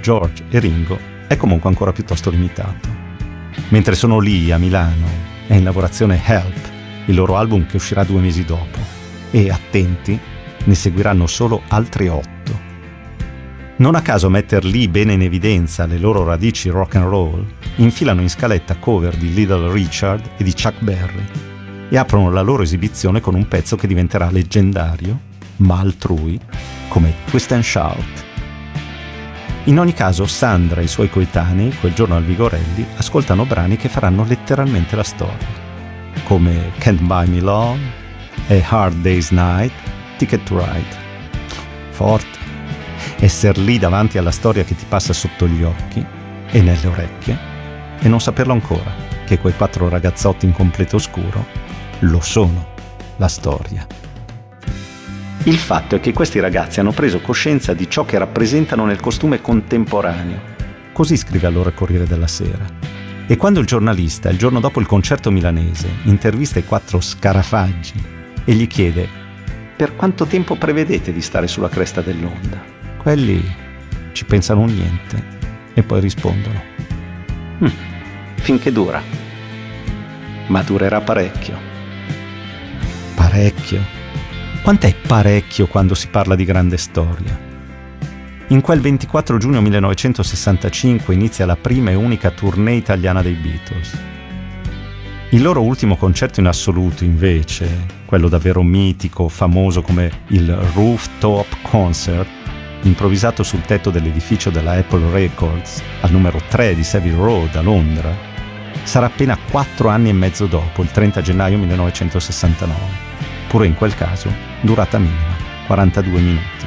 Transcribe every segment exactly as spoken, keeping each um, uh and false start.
George e Ringo è comunque ancora piuttosto limitato. Mentre sono lì a Milano è in lavorazione Help, il loro album che uscirà due mesi dopo, e attenti, ne seguiranno solo altri otto. Non a caso metter lì bene in evidenza le loro radici rock and roll, infilano in scaletta cover di Little Richard e di Chuck Berry e aprono la loro esibizione con un pezzo che diventerà leggendario, ma altrui, come Twist and Shout. In ogni caso, Sandra e i suoi coetanei, quel giorno al Vigorelli, ascoltano brani che faranno letteralmente la storia, come Can't Buy Me Love, A Hard Day's Night, Ticket to Ride. Forte. Esser lì davanti alla storia che ti passa sotto gli occhi e nelle orecchie e non saperlo ancora, che quei quattro ragazzotti in completo oscuro lo sono, la storia. Il fatto è che questi ragazzi hanno preso coscienza di ciò che rappresentano nel costume contemporaneo. Così scrive allora il Corriere della Sera. E quando il giornalista, il giorno dopo il concerto milanese, intervista i quattro scarafaggi e gli chiede «Per quanto tempo prevedete di stare sulla cresta dell'onda?» Quelli ci pensano niente e poi rispondono hm, «Finché dura. Ma durerà parecchio». Parecchio? Quant'è parecchio quando si parla di grande storia? In quel ventiquattro giugno millenovecentosessantacinque inizia la prima e unica tournée italiana dei Beatles. Il loro ultimo concerto in assoluto, invece, quello davvero mitico, famoso come il Rooftop Concert, improvvisato sul tetto dell'edificio della Apple Records, al numero tre di Savile Road a Londra, sarà appena quattro anni e mezzo dopo, il trenta gennaio millenovecentosessantanove. Pure in quel caso, durata minima, quarantadue minuti.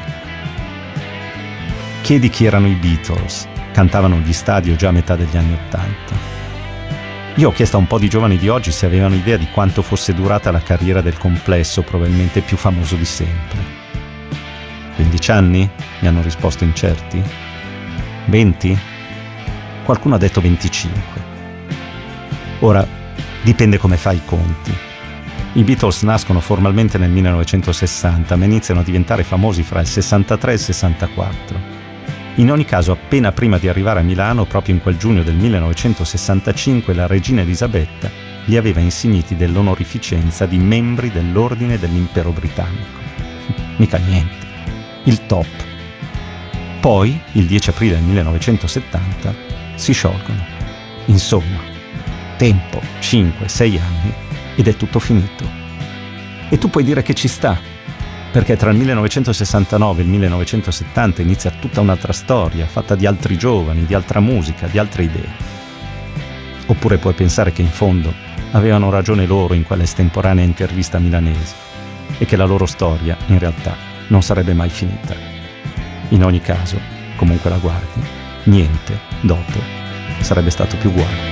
Chiedi chi erano i Beatles, cantavano gli stadio già a metà degli anni Ottanta. Io ho chiesto a un po' di giovani di oggi se avevano idea di quanto fosse durata la carriera del complesso, probabilmente più famoso di sempre. quindici anni? Mi hanno risposto incerti. venti? Qualcuno ha detto venticinque. Ora, dipende come fai i conti. I Beatles nascono formalmente nel millenovecentosessanta, ma iniziano a diventare famosi fra il sessantatré e il sessantaquattro. In ogni caso, appena prima di arrivare a Milano, proprio in quel giugno del millenovecentosessantacinque, la regina Elisabetta li aveva insigniti dell'onorificenza di membri dell'Ordine dell'Impero Britannico. Mica niente. Il top. Poi, il dieci aprile del millenovecentosettanta, si sciolgono. Insomma, tempo, cinque sei anni, ed è tutto finito. E tu puoi dire che ci sta, perché tra il millenovecentosessantanove e il millenovecentosettanta inizia tutta un'altra storia, fatta di altri giovani, di altra musica, di altre idee. Oppure puoi pensare che in fondo avevano ragione loro in quella estemporanea intervista milanese e che la loro storia, in realtà, non sarebbe mai finita. In ogni caso, comunque la guardi, niente dopo sarebbe stato più uguale.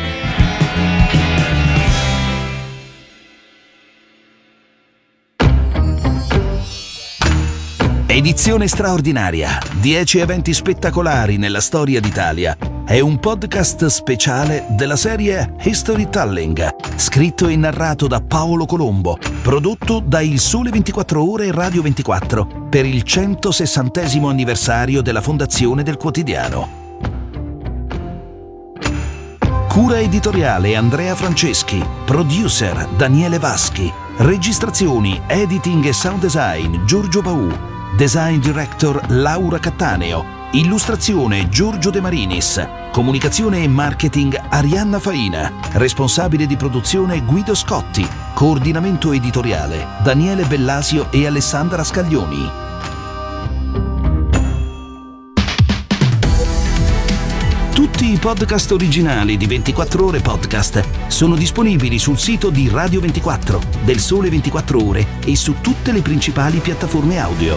Edizione straordinaria, dieci eventi spettacolari nella storia d'Italia. È un podcast speciale della serie Historytelling, scritto e narrato da Paolo Colombo, prodotto da Il Sole ventiquattro Ore e Radio ventiquattro per il centosessantesimo anniversario della fondazione del quotidiano. Cura editoriale Andrea Franceschi, producer Daniele Vaschi, registrazioni, editing e sound design Giorgio Baù, design director Laura Cattaneo, illustrazione Giorgio De Marinis, comunicazione e marketing Arianna Faina, responsabile di produzione Guido Scotti, coordinamento editoriale Daniele Bellasio e Alessandra Scaglioni. Tutti i podcast originali di ventiquattro Ore Podcast sono disponibili sul sito di Radio ventiquattro, del Sole ventiquattro Ore e su tutte le principali piattaforme audio.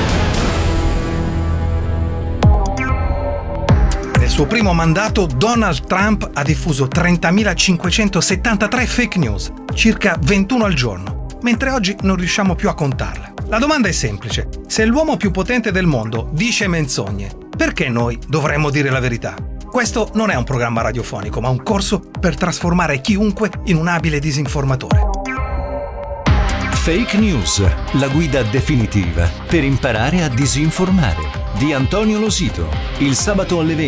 Nel suo primo mandato, Donald Trump ha diffuso trentamilacinquecentosettantatré fake news, circa ventuno al giorno, mentre oggi non riusciamo più a contarle. La domanda è semplice: se l'uomo più potente del mondo dice menzogne, perché noi dovremmo dire la verità? Questo non è un programma radiofonico, ma un corso per trasformare chiunque in un abile disinformatore. Fake News, la guida definitiva per imparare a disinformare, di Antonio Losito, il sabato alle venti.